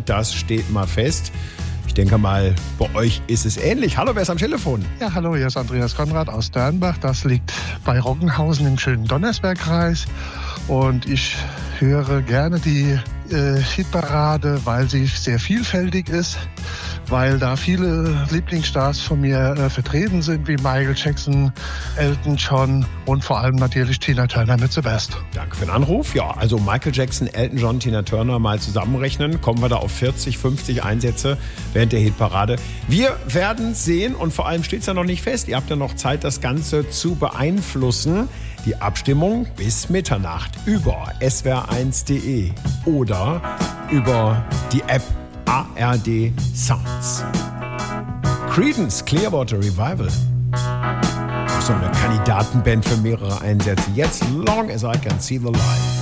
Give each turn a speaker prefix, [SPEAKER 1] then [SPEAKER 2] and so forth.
[SPEAKER 1] und das steht mal fest. Ich denke mal, bei euch ist es ähnlich. Hallo, wer ist am Telefon?
[SPEAKER 2] Ja, hallo, hier ist Andreas Konrad aus Dernbach. Das liegt bei Roggenhausen im schönen Donnersbergkreis. Und ich höre gerne die Hitparade, weil sie sehr vielfältig ist, weil da viele Lieblingsstars von mir vertreten sind, wie Michael Jackson, Elton John und vor allem natürlich Tina Turner mit The Best.
[SPEAKER 1] Danke für den Anruf. Ja, also Michael Jackson, Elton John, Tina Turner mal zusammenrechnen. Kommen wir da auf 40, 50 Einsätze während der Hitparade. Wir werden sehen und vor allem steht es ja noch nicht fest. Ihr habt ja noch Zeit, das Ganze zu beeinflussen. Die Abstimmung bis Mitternacht über swr1.de oder über die App ARD Sounds. Creedence Clearwater Revival. Auch so eine Kandidatenband für mehrere Einsätze. Jetzt Long as I Can See the Light.